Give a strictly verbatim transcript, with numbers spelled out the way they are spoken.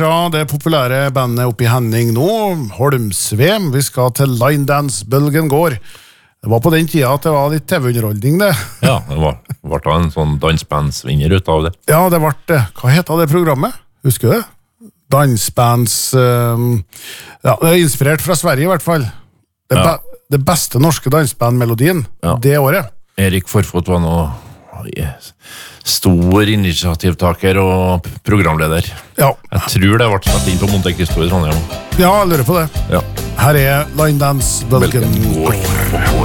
Fra det populære bandet oppe i Henning nå, Holmsvem, vi skal til Line Dance-bølgen går. Det var på den tida at det var litt T V-underholdning det. Ja, det var, var det en sånn dansbandsvinner ut av det. Ja, det var det. Hva heter det programmet? Husker du det? Dansbands... Um, ja, det er inspirert fra Sverige i hvert fall. Det, Ja. be, det beste norske dansbandmelodien, Ja. det året. Erik Forfot var nå stor initiativtaker og programleder. Ja, Jeg tror det ble satt inn på Monte Cristo i Trondheim. ja jeg lurer på det. Ja. Her er Line Dance-bølgen Bølgen går. går.